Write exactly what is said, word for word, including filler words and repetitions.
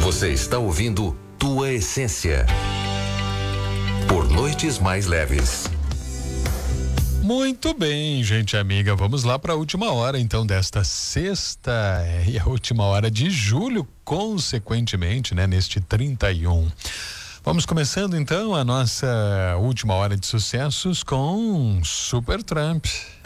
Você está ouvindo Tua Essência. Por Noites Mais Leves. Muito bem, gente amiga, vamos lá para a última hora então desta sexta e a última hora de julho, consequentemente, né, neste trinta e um. Vamos começando então a nossa última hora de sucessos com Supertramp.